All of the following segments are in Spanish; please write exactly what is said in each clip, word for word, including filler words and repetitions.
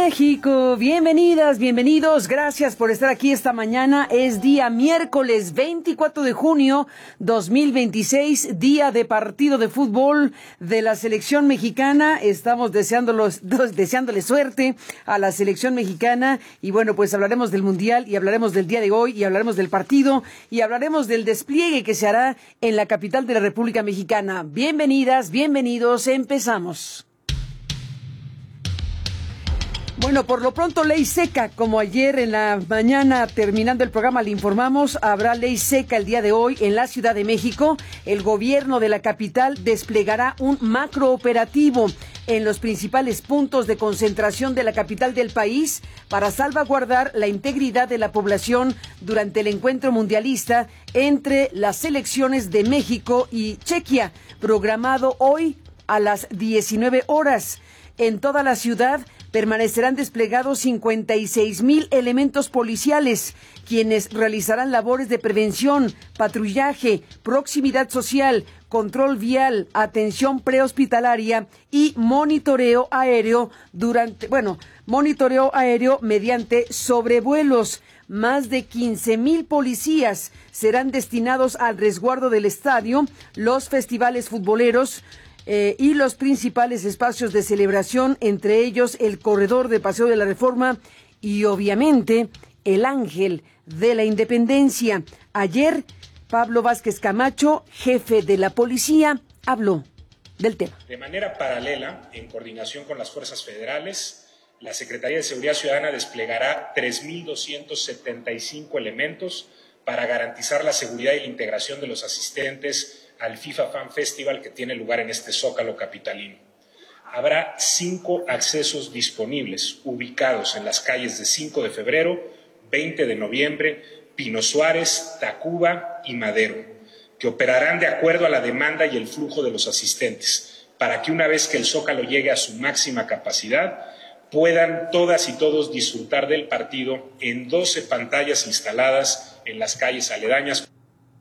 México, bienvenidas, bienvenidos, gracias por estar aquí esta mañana. Es día miércoles veinticuatro de junio dos mil veintiséis, día de partido de fútbol de la selección mexicana. Estamos deseándolos, deseándole suerte a la selección mexicana y bueno, pues hablaremos del mundial y hablaremos del día de hoy y hablaremos del partido y hablaremos del despliegue que se hará en la capital de la República Mexicana. Bienvenidas, bienvenidos, empezamos. Bueno, por lo pronto ley seca, como ayer en la mañana terminando el programa le informamos, habrá ley seca el día de hoy en la Ciudad de México. El gobierno de la capital desplegará un macrooperativo en los principales puntos de concentración de la capital del país para salvaguardar la integridad de la población durante el encuentro mundialista entre las selecciones de México y Chequia, programado hoy a las diecinueve horas. En toda la ciudad permanecerán desplegados cincuenta y seis mil elementos policiales, quienes realizarán labores de prevención, patrullaje, proximidad social, control vial, atención prehospitalaria y monitoreo aéreo durante, bueno, monitoreo aéreo mediante sobrevuelos. Más de quince mil policías serán destinados al resguardo del estadio, los festivales futboleros, Eh, y los principales espacios de celebración, entre ellos el corredor de Paseo de la Reforma y obviamente el Ángel de la Independencia. Ayer, Pablo Vázquez Camacho, jefe de la policía, habló del tema. De manera paralela, en coordinación con las fuerzas federales, la Secretaría de Seguridad Ciudadana desplegará tres mil doscientos setenta y cinco elementos para garantizar la seguridad y la integración de los asistentes al FIFA Fan Festival que tiene lugar en este Zócalo capitalino. Habrá cinco accesos disponibles ubicados en las calles de cinco de febrero, veinte de noviembre, Pino Suárez, Tacuba y Madero, que operarán de acuerdo a la demanda y el flujo de los asistentes, para que una vez que el Zócalo llegue a su máxima capacidad, puedan todas y todos disfrutar del partido en doce pantallas instaladas en las calles aledañas.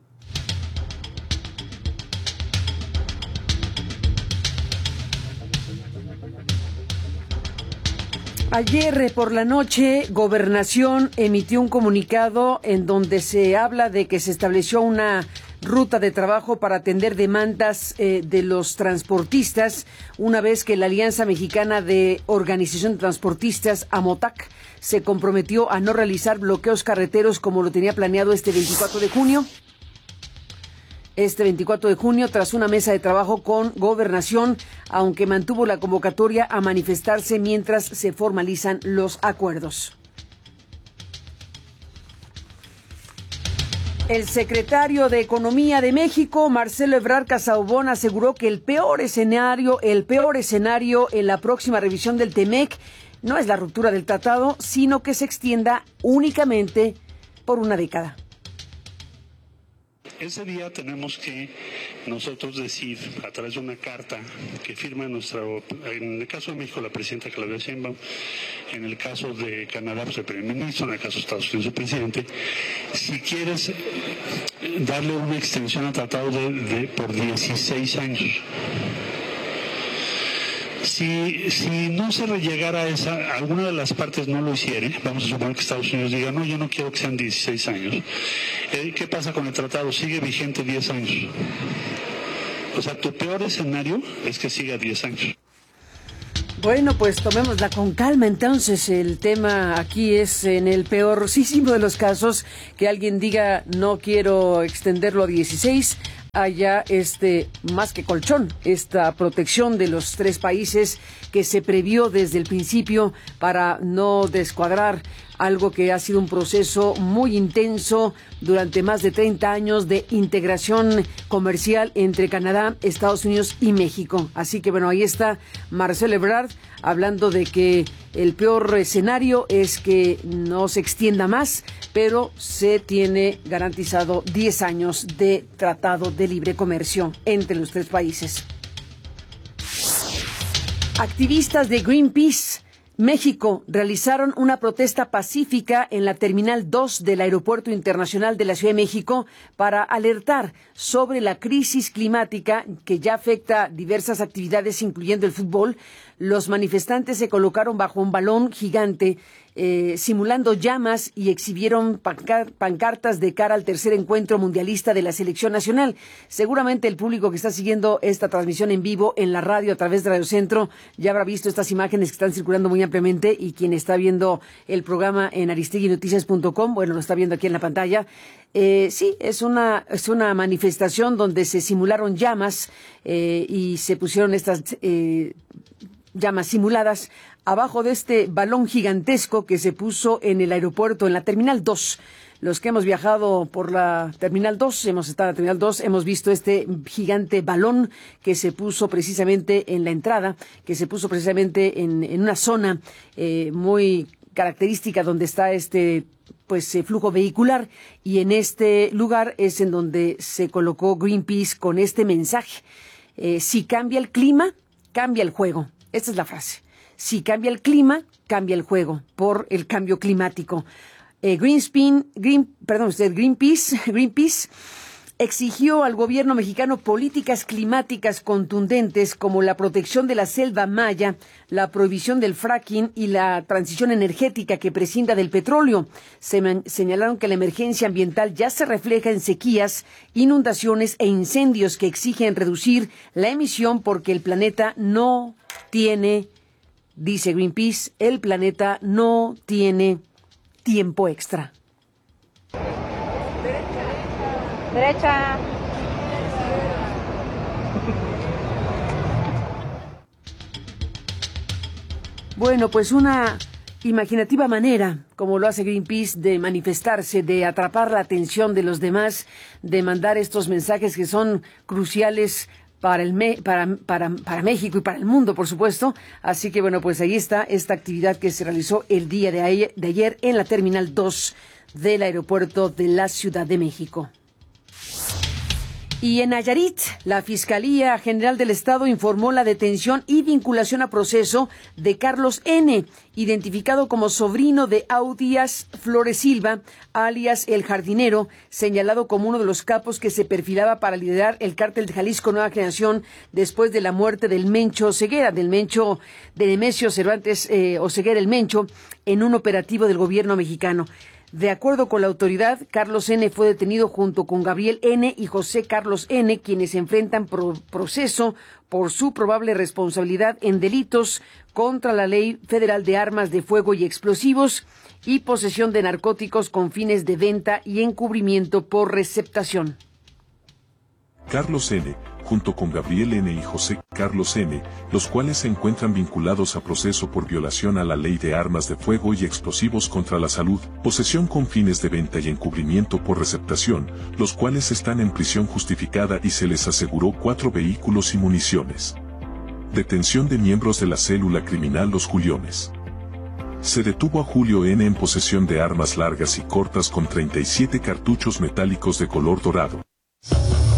Ayer por la noche, Gobernación emitió un comunicado en donde se habla de que se estableció una ruta de trabajo para atender demandas eh, de los transportistas, una vez que la Alianza Mexicana de Organización de Transportistas, AMOTAC, se comprometió a no realizar bloqueos carreteros como lo tenía planeado este veinticuatro de junio. Este veinticuatro de junio, tras una mesa de trabajo con Gobernación, aunque mantuvo la convocatoria a manifestarse mientras se formalizan los acuerdos. El secretario de Economía de México, Marcelo Ebrard Casaubon, aseguró que el peor escenario, el peor escenario en la próxima revisión del TEMEC no es la ruptura del tratado, sino que se extienda únicamente por una década. Ese día tenemos que nosotros decir, a través de una carta que firma nuestra, en el caso de México, la presidenta Claudia Sheinbaum, en el caso de Canadá, pues el primer ministro, en el caso de Estados Unidos, el presidente, si quieres darle una extensión al tratado de, de por dieciséis años. Si, si no se llegara a esa, alguna de las partes no lo hiciere, vamos a suponer que Estados Unidos diga, no, yo no quiero que sean dieciséis años. Eh, ¿Qué pasa con el tratado? Sigue vigente diez años. O sea, tu peor escenario es que siga diez años. Bueno, pues tomémosla con calma. Entonces, el tema aquí es, en el peorcísimo de los casos, que alguien diga, no quiero extenderlo a dieciséis, haya este, más que colchón, esta protección de los tres países que se previó desde el principio para no descuadrar algo que ha sido un proceso muy intenso durante más de treinta años de integración comercial entre Canadá, Estados Unidos y México. Así que bueno, ahí está Marcelo Ebrard hablando de que el peor escenario es que no se extienda más, pero se tiene garantizado diez años de tratado de libre comercio entre los tres países. Activistas de Greenpeace México realizaron una protesta pacífica en la Terminal dos del Aeropuerto Internacional de la Ciudad de México para alertar sobre la crisis climática que ya afecta diversas actividades, incluyendo el fútbol. Los manifestantes se colocaron bajo un balón gigante, eh, simulando llamas, y exhibieron pancar- pancartas de cara al tercer encuentro mundialista de la selección nacional. Seguramente el público que está siguiendo esta transmisión en vivo en la radio a través de Radio Centro ya habrá visto estas imágenes que están circulando muy ampliamente, y quien está viendo el programa en aristegui noticias punto com, bueno, lo está viendo aquí en la pantalla. Eh, sí, es una, es una manifestación donde se simularon llamas eh, y se pusieron estas eh, llamas simuladas abajo de este balón gigantesco que se puso en el aeropuerto, en la Terminal dos. Los que hemos viajado por la Terminal dos, hemos estado en la Terminal dos, hemos visto este gigante balón que se puso precisamente en la entrada, que se puso precisamente en, en una zona eh, muy característica donde está este pues eh, flujo vehicular, y en este lugar es en donde se colocó Greenpeace con este mensaje. Eh, si cambia el clima, cambia el juego. Esta es la frase. Si cambia el clima, cambia el juego por el cambio climático. Eh, Greenpeace, Green, perdón, usted, Greenpeace, Greenpeace exigió al gobierno mexicano políticas climáticas contundentes como la protección de la selva maya, la prohibición del fracking y la transición energética que prescinda del petróleo. Se man- señalaron que la emergencia ambiental ya se refleja en sequías, inundaciones e incendios que exigen reducir la emisión porque el planeta no tiene, dice Greenpeace, el planeta no tiene tiempo extra. Derecha. Bueno, pues una imaginativa manera, como lo hace Greenpeace, de manifestarse, de atrapar la atención de los demás, de mandar estos mensajes que son cruciales para el me- para, para, para México y para el mundo, por supuesto. Así que, bueno, pues ahí está esta actividad que se realizó el día de ayer, de ayer en la Terminal dos del Aeropuerto de la Ciudad de México. Y en Nayarit, la Fiscalía General del Estado informó la detención y vinculación a proceso de Carlos N., identificado como sobrino de Audías Flores Silva, alias El Jardinero, señalado como uno de los capos que se perfilaba para liderar el cártel de Jalisco Nueva Generación después de la muerte del Mencho Ceguera, del Mencho de Nemesio Cervantes eh, Oseguera, el Mencho, en un operativo del gobierno mexicano. De acuerdo con la autoridad, Carlos N. fue detenido junto con Gabriel N. y José Carlos N., quienes enfrentan pro- proceso por su probable responsabilidad en delitos contra la Ley Federal de Armas de Fuego y Explosivos y posesión de narcóticos con fines de venta y encubrimiento por receptación. Carlos N., junto con Gabriel N. y José Carlos N., los cuales se encuentran vinculados a proceso por violación a la Ley de Armas de Fuego y Explosivos contra la Salud, posesión con fines de venta y encubrimiento por receptación, los cuales están en prisión justificada y se les aseguró cuatro vehículos y municiones. Detención de miembros de la célula criminal Los Juliones. Se detuvo a Julio N. en posesión de armas largas y cortas con treinta y siete cartuchos metálicos de color dorado,